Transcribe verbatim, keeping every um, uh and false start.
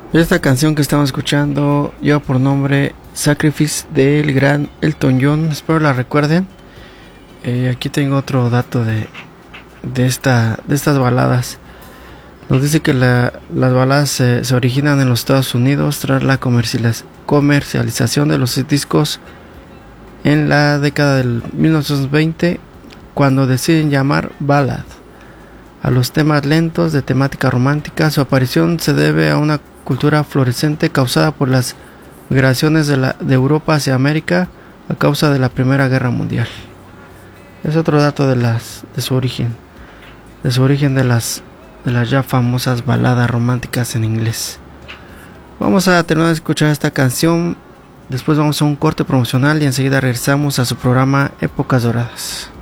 Esta canción que estamos escuchando lleva por nombre Sacrifice del gran Elton John. Espero la recuerden. Eh, aquí tengo otro dato de, de, esta, de estas baladas. Nos dice que la, las baladas se, se originan en los Estados Unidos tras la comercialización de los discos en la década del mil novecientos veinte, cuando deciden llamar ballad a los temas lentos de temática romántica. Su aparición se debe a una cultura florecente causada por las migraciones de, la, de Europa hacia América a causa de la Primera Guerra Mundial. Es otro dato de, las, de su origen, de su origen de las, de las ya famosas baladas románticas en inglés. Vamos a terminar de escuchar esta canción, después vamos a un corte promocional y enseguida regresamos a su programa Épocas Doradas.